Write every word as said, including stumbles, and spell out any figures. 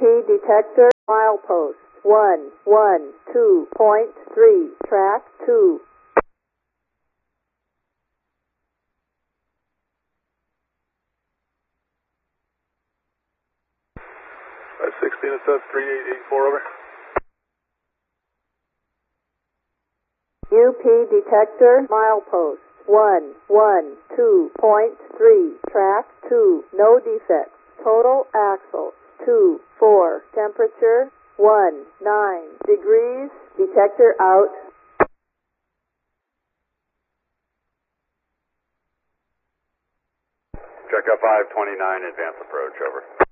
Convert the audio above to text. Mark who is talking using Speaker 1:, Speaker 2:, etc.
Speaker 1: detector, milepost, one, one, two point three, track two.
Speaker 2: Uh, sixteen and sub three eight eight four, over.
Speaker 1: U P detector, milepost, one, one, two point three, track two, no defects, total axle, two, four, temperature, one, nine degrees, detector out.
Speaker 2: Check up five twenty-nine, advance approach, over.